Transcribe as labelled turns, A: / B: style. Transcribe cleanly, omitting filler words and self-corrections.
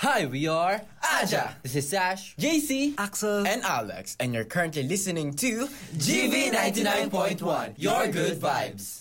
A: Hi, we are
B: Aja.
A: This is Sash,
C: JC,
D: Axel,
B: and Alex, and you're currently listening to GV 99.1, Your Good Vibes.